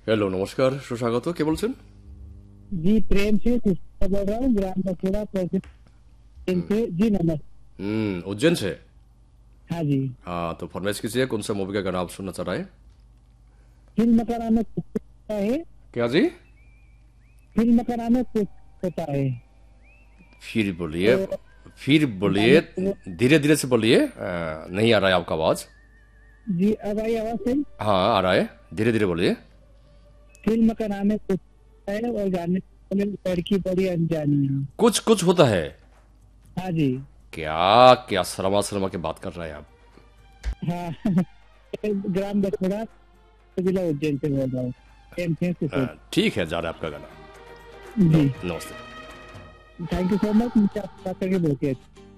Hello, नमस्कार, सुस्वागत। কে বলছেন? जी प्रेम से सिस्टर बोल रहा हूँ ग्राम बखेड़ा प्रेम से जी नमस्ते। उज्जैन से। हाँ जी। हाँ, तो फरमाइश कीजिए, कौन सा मूवी का गाना आप सुनना चाह रहे हैं? फिल्म का नाम है कुछ होता है। क्या जी? फिल्म का नाम है कुछ होता है। फिर बोलिए। तो फिर बोलिए। गाने को धीरे धीरे से बोलिए, नहीं आ रहा है आपका आवाज। जी अब आई आवाज से। हाँ, आ रहा है। धीरे धीरे बोलिए। फिल्म का नाम है कुछ होता है और गाने को बोले लड़की बड़ी अनजानी है। कुछ कुछ होता है। हाँ जी। क्या क्या शर्मा शर्मा के बात कर रहे हैं आप? हाँ ग्राम बखेड़ा जिला उज्जैन से बोल रहा हूँ प्रेम से सिस्टर। ठीक है, जा रहा है आपका गाना। जी नमस्ते। थैंक यू सो मच, मुझे आपसे बात करके बहुत ही अच्छा